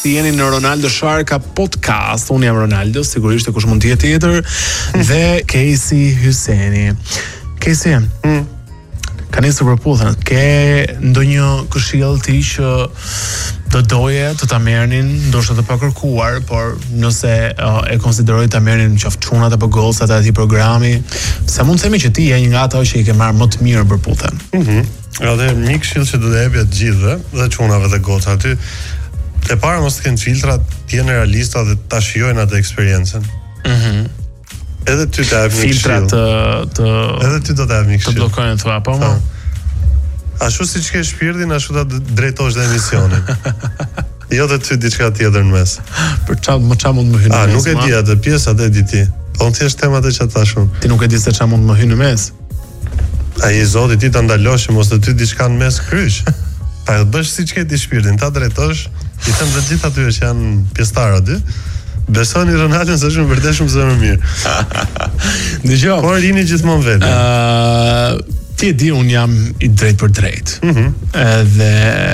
jeni në Ronaldo Sharka podcast. Unë jam Ronaldo, sigurisht e kush mund të jetë tjetër, dhe Casey Hyseni. Casey, ka nisur përputhjen. Ke ndonjë këshill ti që do doje të ta merrnin, ndoshta të pakërkuar, por nëse e konsideroj ta merrnin qoftë çunat apo gocat e atij programi, sa mund të themi që ti je një nga ata që i ke marrë më të mirë përputhen. Edhe një këshill që do të jepja të gjithëve, dhe çunave dhe gocat aty. E para mos të kenë filtra, të jenë realista dhe ta shijojnë atë eksperiencën. Edhe ty të jap një këshill. Filtra edhe ty do të jap një këshill. Të bllokojnë thua, po më. Ashtu siç ke shpirtin, ashtu ta drejtosh dhe emisionin. Jo të ty diçka tjetër në mes. Për çfarë mund të më hyjë në mes? Nuk e di atë pjesat e di ti. Po thjesht temat e çata shumë. Ti nuk e di se çfarë mund të më hyjë në mes. Ai zoti ti ta ndalosh mos të ty diçka në mes kryq. Ta bësh siç ke ti shpirtin, ta drejtosh, i them të gjithë atyre që janë pjesëtar aty. Besoni Ronaldon se është vërtet shumë zemër mirë. Dëgjoj. Por rini gjithmonë vetë. Ti e di, unë jam i drejt për drejt. Edhe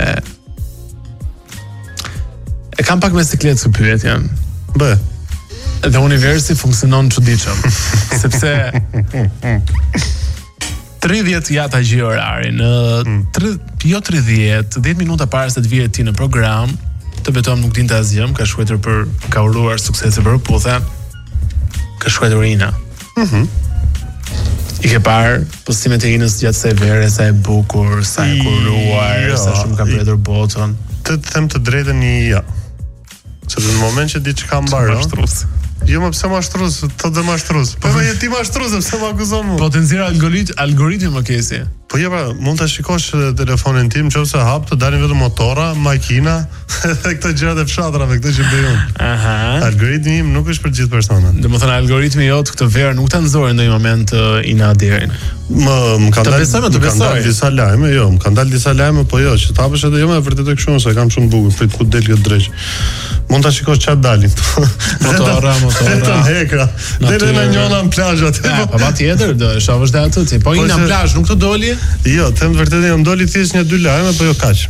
e kam pak me sikletë së pyetjen. Dhe universi funksionon çuditshëm. Sepse 30 ja ta gjej orarin. 10 minuta para se të vije ti në program, të betojmë nuk dinte asgjë, ka uruar suksese për përputhje. Ka shkruar Ina. I ke parë postimet e Inës gjatë se vere, sa e bukur, sa e kuruar, sa shumë ka mbledhur botën. Të them të drejtën ja. Sepse në moment që diçka mbaron, jo më pse mashtrus, të dhe mashtrus. Po më jeti mashtrus, pse më akuzon mua? Potencial algoritmi më kesi. Po pra, mund ta shikosh telefonin tim, nëse hap të dalin vetëm motora, makina, dhe këto gjërat e fshatrave, këto që bëjun. Algoritmi im nuk është për gjithë personat. Domethënë algoritmi jot këtë verë nuk ta nxori në një moment Ina Derin. Më kanë dalë disa lajme, më kanë dalë disa lajme, po jo, që ta hapësh edhe jo më vërtet kështu, se kam shumë bukur, prit ku del këtë dreq. Mund ta shikosh çfarë dalin. Motora. Vetëm hekra. Deri në njëna në plazhat. Po patjetër, do e shohësh dhe atë ti. Po Ina në plazh nuk të doli? Jo, them vërtet jam doli thjesht 1-2 lajme, po jo kaq.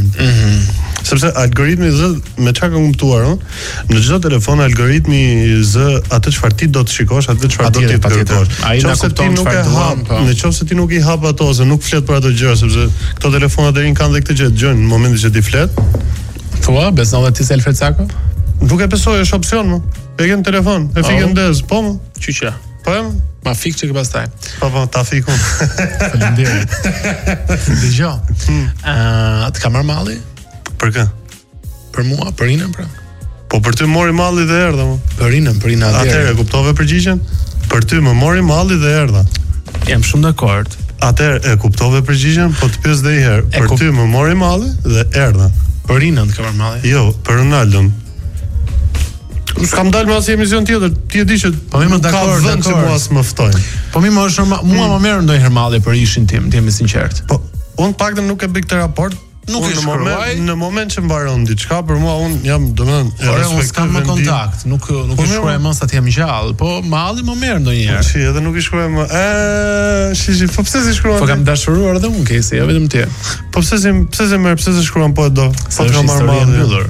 Sepse algoritmi zë me çka kam kuptuar, në çdo telefon algoritmi zë atë çfarë ti do të shikosh, atë çfarë do ti të kërkosh. Nëse ti nuk e hap, nëse ti nuk i hap ato ose nuk flet për ato gjëra, sepse këto telefona deri kanë dhe këtë gjë dëgjojnë në momentin që ti flet. Thua, beson dhe ti se Elfred Sako? Nuk e besoj, është opsion më. E ke në telefon, e fikën ndez, po më. Qyqa? Po e më? Ma fik që ke pastaj. Po, ta fikun. Faleminderit. Dëgjoj. Të ka marrë malli? Për kë? Për mua, për Inën pra. Po për ty mori malli dhe erdha më. Për Ina deri. Atëherë kuptove përgjigjen? Për ty më mori malli dhe erdha. Jam shumë dakord. Atëherë e kuptove përgjigjen, po të pyes edhe një herë. Për ty më mori malli dhe erdha. Për Inën të ka marrë malli? Jo, për Ronaldon. S'kam dalë me asnjë emision tjetër. Ti e di që po më dakord, që mua s'më ftojnë. Po mua më merr ndonjëherë malli për ishin tim, të jemi sinqert. Po unë paktën nuk e bëj këtë raport. Nuk e shkruaj. Në moment që mbaron diçka, për mua unë jam, domethënë, e respektoj. Unë s'kam më kontakt, nuk e shkruaj më sa të jam gjallë, po malli më merr ndonjëherë. Po edhe nuk i shkruaj më. Po pse si shkruan? Po kam dashuruar edhe unë Casey, jo vetëm ti. Po pse se merr, pse se shkruan po e do? Po të marr malli.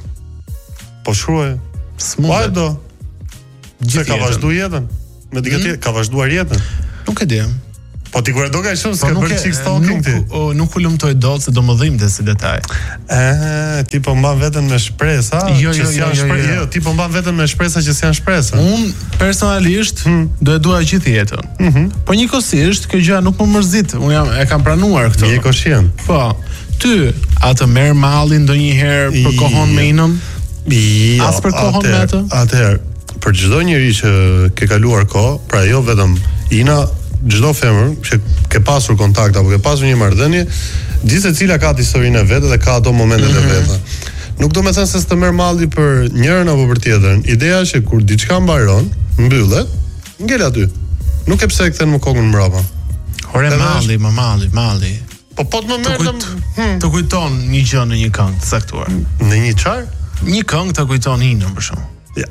Po shkruaj. Po e do. Gjithë ka vazhduar jetën. Me dikë tjetër ka vazhduar jetën. Nuk e di. Po ti kur e do ka shumë s'ka bërë çik stalking ti. Nuk u lumtoj dot se do më dhimbte si detaj. Ti po mban veten me shpresa që janë shpresa. Jo, ti po mban veten me shpresa që janë shpresa. Un personalisht do e dua gjithë jetën. Po njëkohësisht kjo gjë nuk më mërzit. Un e kam pranuar këtë. Je koshien. Po. Ty atë merr mallin ndonjëherë për kohën me Inën? As për kohën me atë? Atëherë, për çdo njeri që ke kaluar kohë, pra jo vetëm Ina, çdo femër që ke pasur kontakt apo ke pasur një marrëdhënie, gjithë secila ka historinë e vet dhe ka ato momentet e veta. Nuk do të thënë se s'të merr malli për njërin apo për tjetrën. Ideja është që kur diçka mbaron, mbyllet, ngel aty. Nuk e pse e kthen më kokën mbrapa. Ore malli. Po të më merr të kujton një gjë në një këngë të saktuar. Në një çfarë? Një këngë të kujton Inën për shkak. Ja.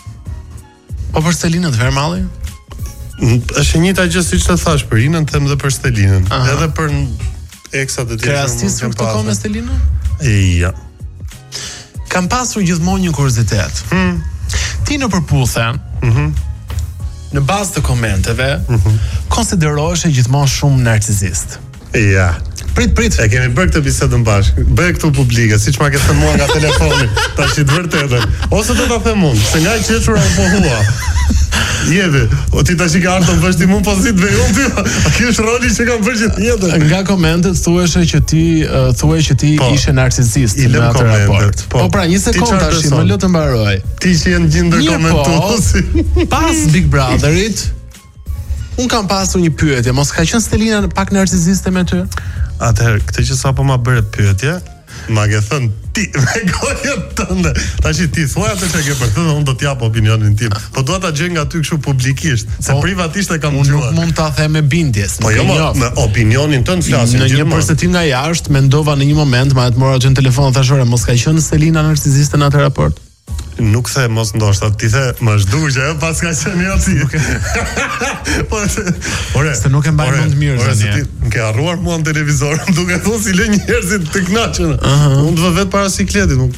Po për Stelinën të merr malli? Është e njëjta gjë siç të thash për Inën, them edhe për Stelinën. Edhe për eksat e tjerë. Krahasisur këto kohë me Stelinën? Ja. Ka kam pasur gjithmonë një kuriozitet. Ti në përputhje, në bazë të komenteve, konsiderohesh gjithmonë shumë narcisist. Ja. Prit. E kemi bërë këtë bisedën bashkë. Bëj këtu publike, siç ma ke thënë mua nga telefoni. Tash të vërtetën. Ose do ta them unë, se nga qeshura po hua. Jeve, o ti tash i ka ardhur bësh ti mund pozitë ve unë ty. Ky është roli që kam bërë gjithë jetën. Nga komentet thuheshe që ti ishe narcisist në atë raport. Po pra, një sekondë tash, më lë të mbaroj. Ti që je gjendër komentuesi. Pas Big Brotherit, un kam pasur një pyetje, mos ka qenë Stelina pak narcisiste me ty? Atëherë, këtë që sapo ma bëre pyetje, ma ke thënë ti me gojën tënde. Tash ti thuaj atë që ke për të, unë do t'jap opinionin tim. Po dua ta gjej nga ty kështu publikisht, se privatisht e kam dëgjuar. Unë nuk mund ta them me bindjes. Po jo, me opinionin tënd flasim. Në një përshtatim nga jashtë, mendova në një moment, ma të mora atë në telefon dhe thashore, mos ka qenë Stelina narcisiste në atë raport? Nuk the mos ndoshta, ti the më zhdukje, pas ka qenë jo ti. Po, ore, se nuk e mbaj mend mirë tani. Më ke harruar mua në televizor, më duke thënë si lë njerëzit të kënaqen. Unë do vetë para sikletit.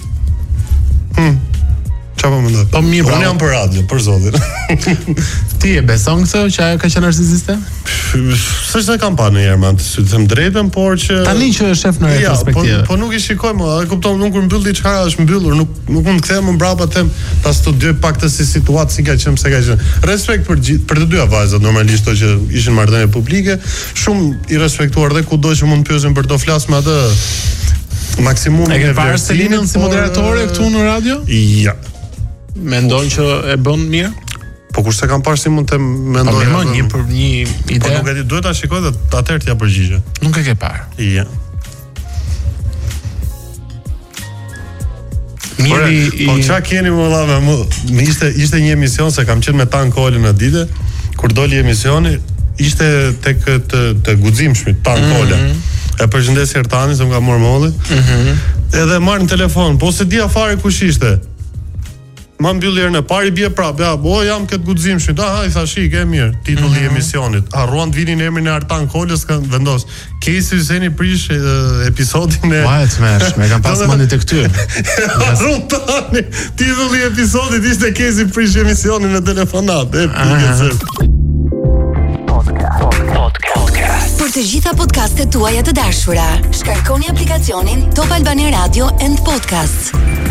Çfarë më mendoj? Po mirë, unë jam për radio, për zotin. Ti e beson këtë që ajo ka qenë narcisiste? S'është se kam parë ndonjëherë, më të them drejtën, por që tani që është shef në retrospektivë. Po nuk i shikoj më, e kupton, nuk kur mbyll diçka është mbyllur, nuk mund të kthehem më mbrapa të them ta studioj pak të si situatë si ka qenë, pse ka qenë. Respekt për të dyja vajzat, normalisht to që ishin marrëdhënie publike, shumë i respektuar dhe kudo që mund të pyesin për to flas me atë maksimumi. E ke parë Selinën si moderatore këtu në radio? Ja. Mendon që e bën mirë? Po kurse kam parë si mund të mendoj. Po një ide. Po nuk e di, duhet ta shikoj dhe atëherë t'ja përgjigje. Nuk e ke parë. Ja. Po çka keni më valla me mua? Ishte një emision se kam qenë me Tan Kolën në ditë, kur doli emisioni, ishte tek të guximshmit Tan Kola. E përshëndesi Ertanin se më ka marrë molli. Edhe marr në telefon, po se dia fare kush ishte. Ma mbyll herën e parë i bie prap, ja, jam këtë guximshit. I thash, ke mirë, titulli i emisionit. Harruan të vinin emrin e Artan Kolës, kanë vendos. Casey Hyseni prish episodin e. Ua, tmerrsh, më kam pas mendje tek ty. Harruan tani. Titulli i episodit ishte Casey prish emisionin në telefonat. Për të gjitha podcastet tuaja të dashura, shkarkoni aplikacionin Top Albania Radio and Podcasts.